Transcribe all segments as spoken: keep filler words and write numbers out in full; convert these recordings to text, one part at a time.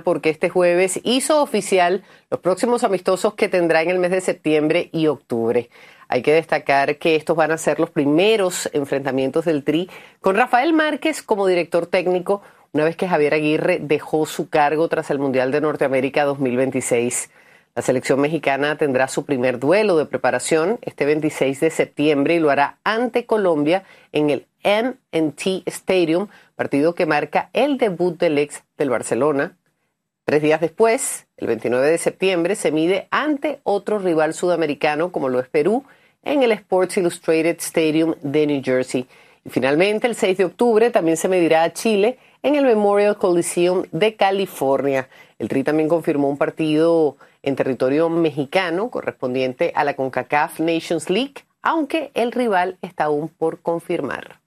porque este jueves hizo oficial los próximos amistosos que tendrá en el mes de septiembre y octubre. Hay que destacar que estos van a ser los primeros enfrentamientos del Tri con Rafael Márquez como director técnico, una vez que Javier Aguirre dejó su cargo tras el Mundial de Norteamérica dos mil veintiséis. La selección mexicana tendrá su primer duelo de preparación este veintiséis de septiembre y lo hará ante Colombia en el M and T Stadium, partido que marca el debut del ex del Barcelona. Tres días después, el veintinueve de septiembre, se mide ante otro rival sudamericano como lo es Perú en el Sports Illustrated Stadium de New Jersey. Y finalmente, el seis de octubre, también se medirá a Chile en el Memorial Coliseum de California. El Tri también confirmó un partido en territorio mexicano correspondiente a la CONCACAF Nations League, aunque el rival está aún por confirmar.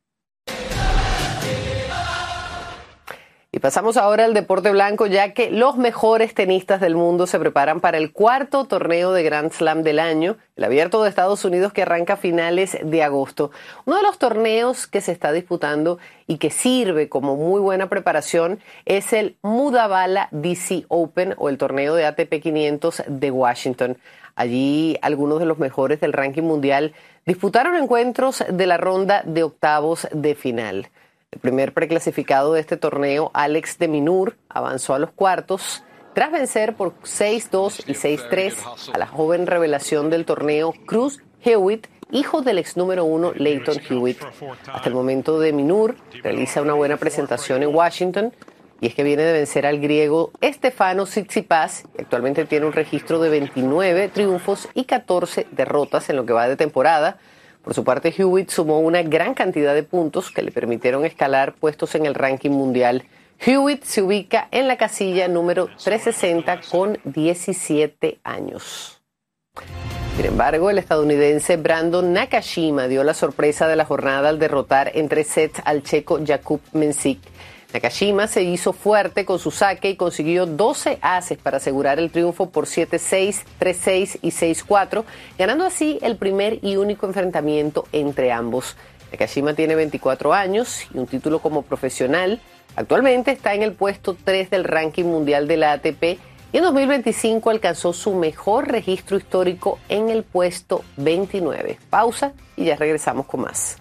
Y pasamos ahora al deporte blanco, ya que los mejores tenistas del mundo se preparan para el cuarto torneo de Grand Slam del año, el Abierto de Estados Unidos, que arranca a finales de agosto. Uno de los torneos que se está disputando y que sirve como muy buena preparación es el Mudabala D C Open, o el torneo de A T P quinientos de Washington. Allí algunos de los mejores del ranking mundial disputaron encuentros de la ronda de octavos de final. El primer preclasificado de este torneo, Alex de Minaur, avanzó a los cuartos tras vencer por seis dos y seis tres a la joven revelación del torneo, Cruz Hewitt, hijo del ex número uno Lleyton Hewitt. Hasta el momento, de Minaur realiza una buena presentación en Washington, y es que viene de vencer al griego Stefanos Tsitsipas, que actualmente tiene un registro de veintinueve triunfos y catorce derrotas en lo que va de temporada. Por su parte, Hewitt sumó una gran cantidad de puntos que le permitieron escalar puestos en el ranking mundial. Hewitt se ubica en la casilla número trescientos sesenta con diecisiete años. Sin embargo, el estadounidense Brandon Nakashima dio la sorpresa de la jornada al derrotar en tres sets al checo Jakub Mensik. Nakashima se hizo fuerte con su saque y consiguió doce aces para asegurar el triunfo por siete seis, tres seis y seis cuatro, ganando así el primer y único enfrentamiento entre ambos. Nakashima tiene veinticuatro años y un título como profesional. Actualmente está en el puesto tres del ranking mundial de la A T P y en dos mil veinticinco alcanzó su mejor registro histórico en el puesto veintinueve. Pausa y ya regresamos con más.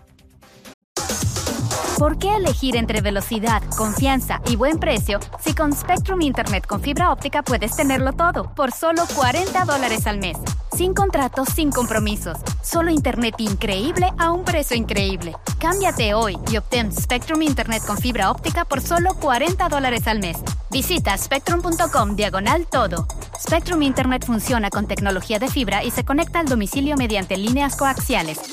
¿Por qué elegir entre velocidad, confianza y buen precio si con Spectrum Internet con fibra óptica puedes tenerlo todo por solo cuarenta dólares al mes? Sin contratos, sin compromisos. Solo internet increíble a un precio increíble. Cámbiate hoy y obtén Spectrum Internet con fibra óptica por solo cuarenta dólares al mes. Visita spectrum.com diagonal todo. Spectrum Internet funciona con tecnología de fibra y se conecta al domicilio mediante líneas coaxiales.